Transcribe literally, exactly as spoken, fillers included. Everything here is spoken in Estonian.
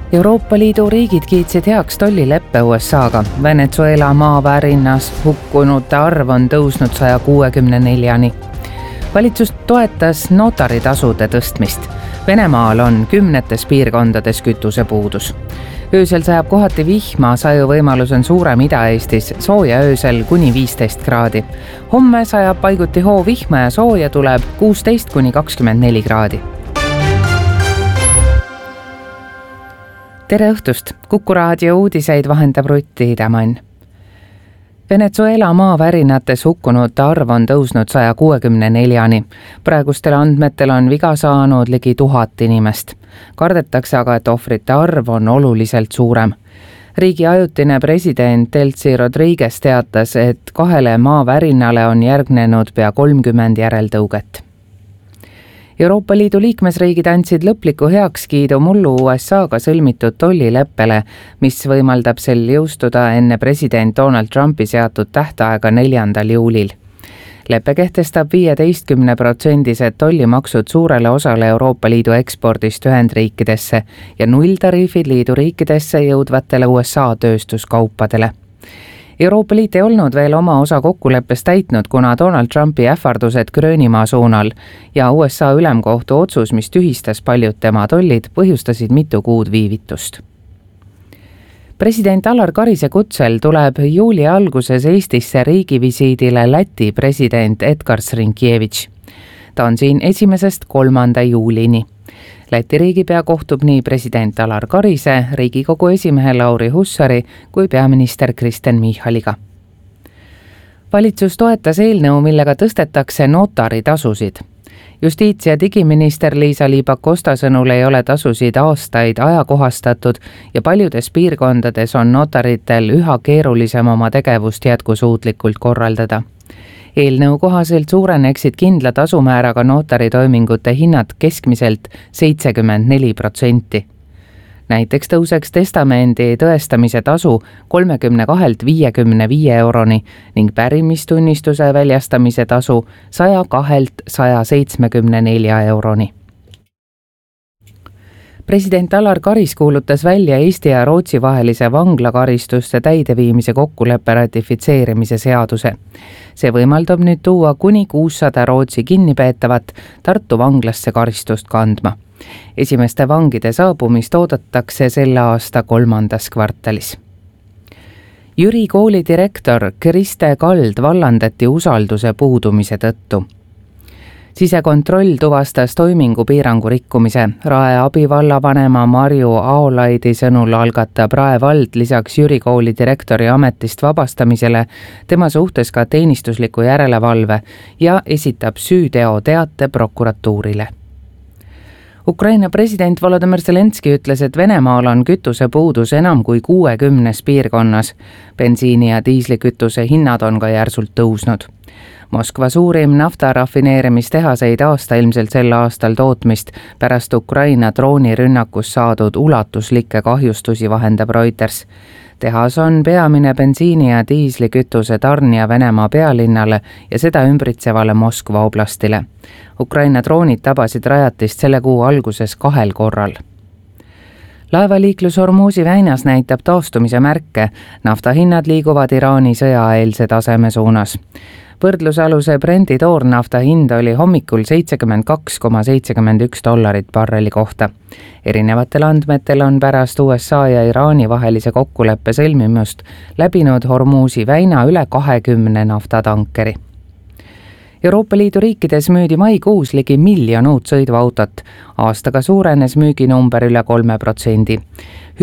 Euroopa Liidu riigid kiitsid heaks tollileppe U S A-ga. Venezuela maavärinas hukkunute arv on tõusnud saja kuuekümne neljani. Valitsus toetas notaritasude tõstmist. Venemaal on kümnetes piirkondades kütusepuudus. Öösel sajab kohati vihma, saju võimalus on suurem Ida-Eestis, sooja öösel kuni viisteist kraadi. Homme sajab paiguti hoo vihma ja sooja tuleb kuusteist kuni kakskümmend neli kraadi. Tere õhtust! Kuku raadio uudiseid vahendab Rutti Hidemann. Venezuela maavärinates hukkunute arv on tõusnud saja kuuekümne neljani. Praegustel andmetel on viga saanud ligi tuhat inimest. Kardetakse aga, et ohvrite arv on oluliselt suurem. Riigi ajutine president Delcy Rodriguez teatas, et kahele maavärinale on järgnenud pea kolmkümmend järeltõuget. Euroopa Liidu liikmesriigid andsid lõpliku heakskiidu mullu U S A-ga sõlmitud tollileppele, mis võimaldab sel jõustuda enne president Donald Trumpi seatud tähtaega neljandal juulil. Leppe kehtestab viieteistkümne protsendised tollimaksud suurele osale Euroopa Liidu ekspordist Ühendriikidesse ja nulltariifid liidu riikidesse jõudvatele U S A tööstuskaupadele. Euroopa Liit ei olnud veel oma osa kokkuleppest täitnud, kuna Donald Trumpi ähvardused Gröönimaa suunal ja U S A ülemkohtu otsus, mis tühistas paljud tema tollid, põhjustasid mitu kuud viivitust. President Alar Karise kutsel tuleb juuli alguses Eestisse riigivisiidile Läti president Edgars Rinkēvič. Ta on siin esimesest kolmanda juulini. Läti riigipea kohtub nii president Alar Karise, Riigikogu esimehe Lauri Hussari kui peaminister Kristen Michaliga. Valitsus toetas eelnõu, millega tõstetakse notaritasusid. Justiits- ja digiminister Liisa-Ly Pakosta sõnul ei ole tasusid aastaid ajakohastatud ja paljudes piirkondades on notaritel üha keerulisem oma tegevust jätkusuutlikult korraldada. Eelnõu kohaselt suureneksid kindla tasumääraga notaritoimingute hinnad keskmiselt seitsekümmend neli protsenti. Näiteks tõuseks testamendi tõestamise tasu kolmekümne kahelt viiekümne viie euroni ning pärimistunnistuse väljastamise tasu saja kahelt saja seitsmekümne nelja euroni. President Alar Karis kuulutas välja Eesti ja Rootsi vahelise vanglakaristuste täideviimise kokkuleppe ratifitseerimise seaduse. See võimaldab nüüd tuua kuni kuussada Rootsi kinnipeetavat Tartu vanglasse karistust kandma. Esimeste vangide saabumist oodatakse selle aasta kolmandas kvartalis. Jüri kooli direktor Kriste Kald vallandati usalduse puudumise tõttu. Sisekontroll tuvastas toimingu piirangu rikkumise. Rae abivallavanema Marju Aolaidi sõnul algatab Rae vald lisaks Jüri kooli direktori ametist vabastamisele tema suhtes ka teenistusliku järelevalve ja esitab süüteoteate prokuratuurile. Ukraina president Volodymyr Zelenski ütles, et Venemaal on kütusepuudus enam kui kuuekümnes piirkonnas. Bensiini ja diislikütuse hinnad on ka järsult tõusnud. Moskva suurim naftarafineerimistehaseid aasta ilmselt sel aastal tootmist pärast Ukraina droonirünnakus saadud ulatuslikke kahjustusi, vahendab Reuters. Tehas on peamine bensiini ja diislikütuse tarnija Venemaa pealinnale ja seda ümbritsevale Moskva oblastile. Ukraina droonid tabasid rajatist selle kuu alguses kahel korral. Laevaliiklus Hormuzi väinas näitab taastumise märke. Naftahinnad liiguvad Iraani sõjaeelse taseme suunas. Võrdlusaluse Brendi toornafta hind oli hommikul seitsekümmend kaks koma seitsekümmend üks dollarit barreli kohta. Erinevatel andmetel on pärast U S A ja Iraani vahelise kokkuleppe sõlmimust läbinud Hormuzi väina üle kahekümne naftatankeri. Euroopa Liidu riikides müüdi maikuus ligi miljon uut sõiduautot. Aastaga suurenes müüginumber üle kolme protsendi.